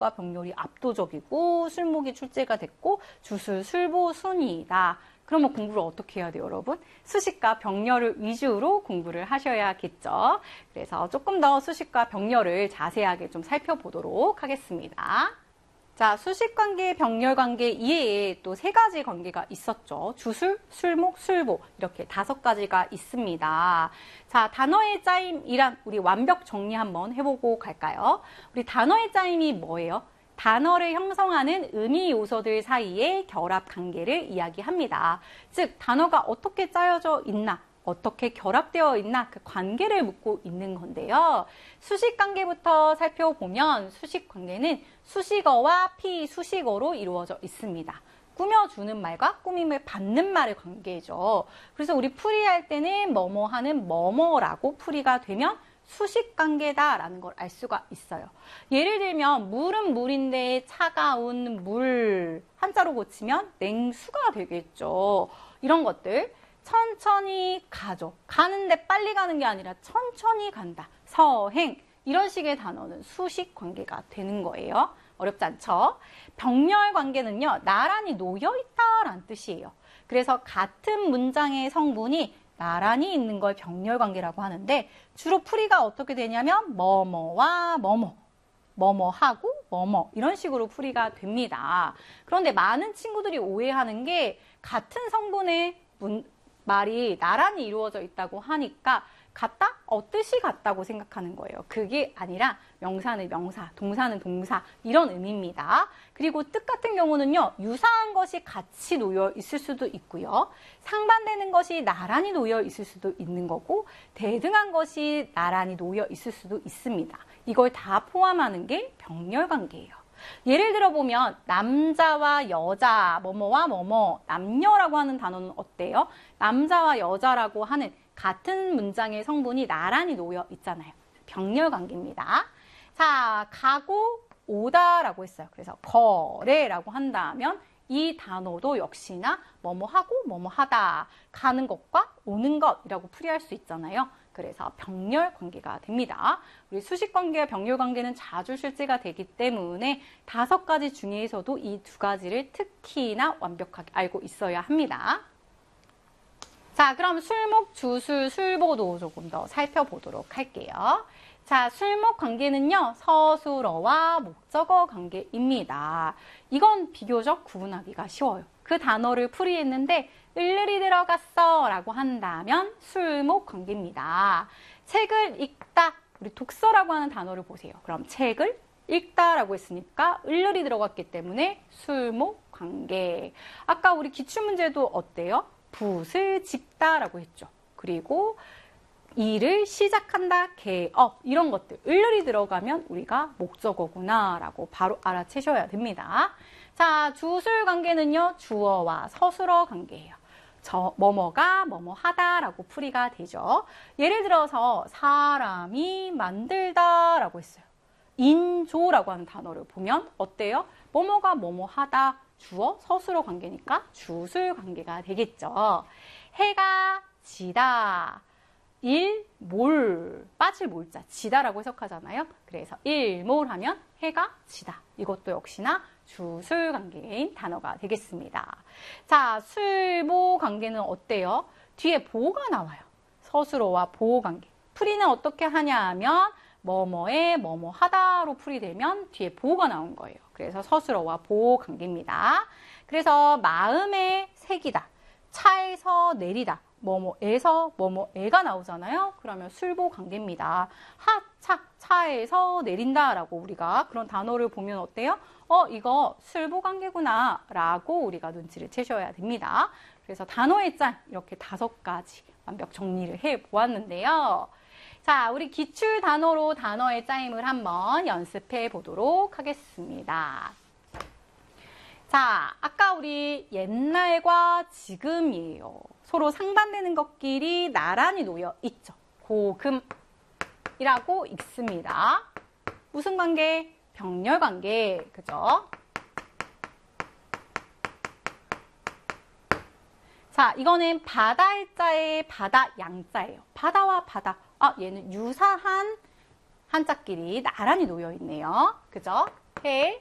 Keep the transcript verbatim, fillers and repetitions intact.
수식과 병렬이 압도적이고 술목이 출제가 됐고 주술, 술보, 순이다. 그러면 공부를 어떻게 해야 돼요, 여러분? 수식과 병렬을 위주로 공부를 하셔야겠죠. 그래서 조금 더 수식과 병렬을 자세하게 좀 살펴보도록 하겠습니다. 자, 수식관계, 병렬관계 이외에 또 세 가지 관계가 있었죠. 주술, 술목, 술보 이렇게 다섯 가지가 있습니다. 자, 단어의 짜임이란 우리 완벽 정리 한번 해보고 갈까요? 우리 단어의 짜임이 뭐예요? 단어를 형성하는 의미 요소들 사이의 결합 관계를 이야기합니다. 즉, 단어가 어떻게 짜여져 있나, 어떻게 결합되어 있나 그 관계를 묻고 있는 건데요. 수식 관계부터 살펴보면 수식 관계는 수식어와 피수식어로 이루어져 있습니다. 꾸며주는 말과 꾸밈을 받는 말의 관계죠. 그래서 우리 풀이할 때는 뭐뭐 하는 뭐뭐라고 풀이가 되면 수식 관계다라는 걸 알 수가 있어요. 예를 들면 물은 물인데 차가운 물 한자로 고치면 냉수가 되겠죠. 이런 것들 천천히 가죠. 가는데 빨리 가는 게 아니라 천천히 간다. 서행 이런 식의 단어는 수식 관계가 되는 거예요. 어렵지 않죠? 병렬 관계는요. 나란히 놓여있다라는 뜻이에요. 그래서 같은 문장의 성분이 나란히 있는 걸 병렬 관계라고 하는데 주로 풀이가 어떻게 되냐면 뭐뭐와 뭐뭐, 뭐뭐하고 뭐뭐 이런 식으로 풀이가 됩니다. 그런데 많은 친구들이 오해하는 게 같은 성분의 문, 말이 나란히 이루어져 있다고 하니까 같다? 어, 뜻이 같다고 생각하는 거예요. 그게 아니라 명사는 명사, 동사는 동사 이런 의미입니다. 그리고 뜻 같은 경우는요. 유사한 것이 같이 놓여 있을 수도 있고요. 상반되는 것이 나란히 놓여 있을 수도 있는 거고 대등한 것이 나란히 놓여 있을 수도 있습니다. 이걸 다 포함하는 게 병렬 관계예요. 예를 들어 보면 남자와 여자, 뭐뭐와 뭐뭐, 남녀라고 하는 단어는 어때요? 남자와 여자라고 하는 같은 문장의 성분이 나란히 놓여 있잖아요. 병렬 관계입니다. 자, 가고 오다라고 했어요. 그래서 거래라고 한다면 이 단어도 역시나 뭐뭐하고 뭐뭐하다, 가는 것과 오는 것이라고 풀이할 수 있잖아요. 그래서 병렬 관계가 됩니다. 우리 수식 관계와 병렬 관계는 자주 실제가 되기 때문에 다섯 가지 중에서도 이 두 가지를 특히나 완벽하게 알고 있어야 합니다. 자, 그럼 술목, 주술, 술보도 조금 더 살펴보도록 할게요. 자, 술목 관계는요, 서술어와 목적어 관계입니다. 이건 비교적 구분하기가 쉬워요. 그 단어를 풀이했는데 을을이 들어갔어 라고 한다면 술목 관계입니다. 책을 읽다, 우리 독서라고 하는 단어를 보세요. 그럼 책을 읽다 라고 했으니까 을을이 들어갔기 때문에 술목 관계. 아까 우리 기출문제도 어때요? 붓을 짚다 라고 했죠. 그리고 일을 시작한다, 개업 이런 것들 을을이 들어가면 우리가 목적어구나 라고 바로 알아채셔야 됩니다. 자, 주술 관계는요. 주어와 서술어 관계예요. 저 뭐뭐가 뭐뭐 하다라고 풀이가 되죠. 예를 들어서 사람이 만들다라고 했어요. 인조라고 하는 단어를 보면 어때요? 뭐뭐가 뭐뭐 하다 주어 서술어 관계니까 주술 관계가 되겠죠. 해가 지다. 일몰, 빠질 몰자, 지다라고 해석하잖아요. 그래서 일몰 하면 해가 지다. 이것도 역시나 주술 관계인 단어가 되겠습니다. 자, 술보 관계는 어때요? 뒤에 보가 나와요. 서술어와 보 관계. 풀이는 어떻게 하냐 하면 뭐뭐에 뭐뭐 하다로 풀이되면 뒤에 보가 나온 거예요. 그래서 서술어와 보 관계입니다. 그래서 마음의 색이다. 차에서 내리다. 뭐뭐에서 뭐뭐에가 나오잖아요. 그러면 술보 관계입니다. 하, 차, 차에서 내린다라고 우리가 그런 단어를 보면 어때요? 어, 이거 술보 관계구나 라고 우리가 눈치를 채셔야 됩니다. 그래서 단어의 짤 이렇게 다섯 가지 완벽 정리를 해보았는데요. 자, 우리 기출 단어로 단어의 짜임을 한번 연습해 보도록 하겠습니다. 자, 아까 우리 옛날과 지금이에요. 서로 상반되는 것끼리 나란히 놓여 있죠. 고금이라고 읽습니다. 무슨 관계? 병렬 관계. 그죠? 자, 이거는 바다의 자의 바다 양자예요. 바다와 바다. 아, 얘는 유사한 한자끼리 나란히 놓여 있네요. 그죠? 해.